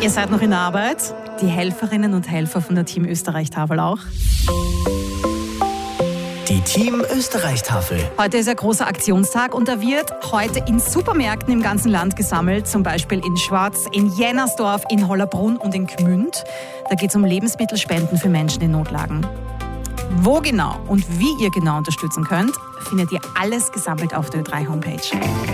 Ihr seid noch in der Arbeit, die Helferinnen und Helfer von der Team Österreich-Tafel auch. Die Team Österreich-Tafel. Heute ist ein großer Aktionstag und da wird heute in Supermärkten im ganzen Land gesammelt, zum Beispiel in Schwaz, in Jennersdorf, in Hollabrunn und in Gmünd. Da geht es um Lebensmittelspenden für Menschen in Notlagen. Wo genau und wie ihr genau unterstützen könnt, findet ihr alles gesammelt auf der Ö3-Homepage.